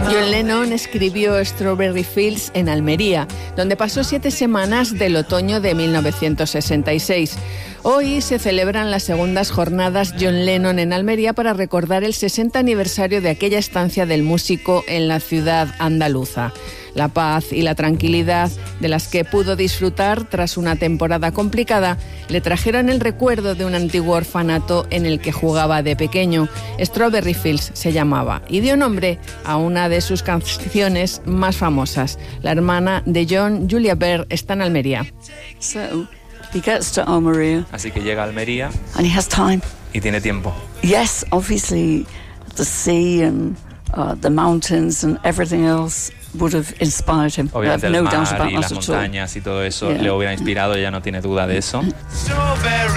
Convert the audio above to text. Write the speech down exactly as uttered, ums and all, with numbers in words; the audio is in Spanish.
John Lennon escribió Strawberry Fields en Almería, donde pasó siete semanas del otoño de mil novecientos sesenta y seis. Hoy se celebran las segundas jornadas John Lennon en Almería para recordar el sesenta aniversario de aquella estancia del músico en la ciudad andaluza. La paz y la tranquilidad de las que pudo disfrutar tras una temporada complicada le trajeron el recuerdo de un antiguo orfanato en el que jugaba de pequeño. Strawberry Fields se llamaba y dio nombre a una de sus canciones más famosas. La hermana de John, Julia Baird, está en Almería. So, he gets to Almería. Así que llega a Almería. And he has time. Y tiene tiempo. Yes, obviously the sea and uh, the mountains and everything else would have inspired him. Obviamente I have el no doubt mar about y that las at all. montañas y todo eso Yeah. le hubiera inspirado, ella no tiene duda de eso.